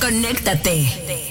Conéctate.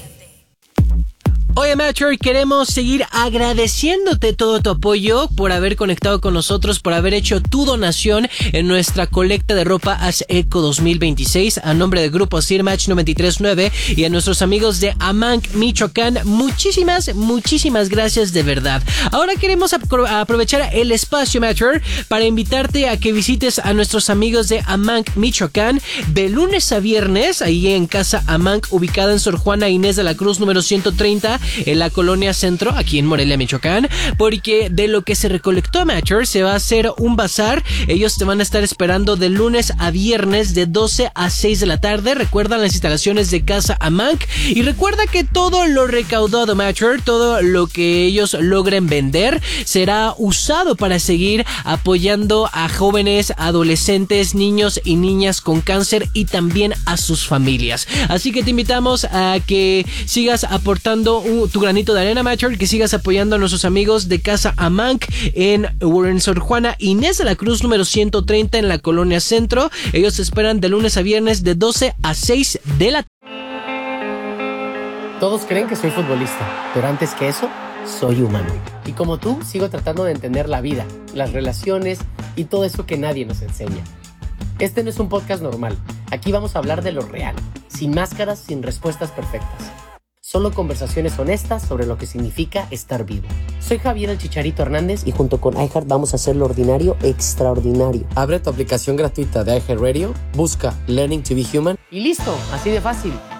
Oye, Matcher, queremos seguir agradeciéndote todo tu apoyo por haber conectado con nosotros, por haber hecho tu donación en nuestra colecta de ropa Haz Eco 2026 a nombre del grupo Sirmatch 939 y a nuestros amigos de Amanc, Michoacán. Muchísimas gracias de verdad. Ahora queremos aprovechar el espacio, Matcher, para invitarte a que visites a nuestros amigos de Amanc, Michoacán, de lunes a viernes, ahí en Casa Amanc, ubicada en Sor Juana Inés de la Cruz, número 130, en la colonia Centro, aquí en Morelia, Michoacán, porque de lo que se recolectó, Matcher, se va a hacer un bazar. Ellos te van a estar esperando de lunes a viernes de 12 a 6 de la tarde. Recuerda las instalaciones de Casa Amanc y recuerda que todo lo recaudado, Matcher, todo lo que ellos logren vender será usado para seguir apoyando a jóvenes, adolescentes, niños y niñas con cáncer y también a sus familias. Así que te invitamos a que sigas aportando tu granito de arena, Matcher, que sigas apoyando a nuestros amigos de Casa Amanc en Sor Juana Inés de la Cruz, número 130, en la colonia Centro. Ellos te esperan de lunes a viernes de 12 a 6 de la tarde. Todos creen que soy futbolista, pero antes que eso, soy humano. Y como tú, sigo tratando de entender la vida, las relaciones y todo eso que nadie nos enseña. Este no es un podcast normal. Aquí vamos a hablar de lo real, sin máscaras, sin respuestas perfectas. Solo conversaciones honestas sobre lo que significa estar vivo. Soy Javier el Chicharito Hernández y junto con iHeart vamos a hacer lo ordinario extraordinario. Abre tu aplicación gratuita de iHeartRadio, busca Learning to be Human y listo, así de fácil.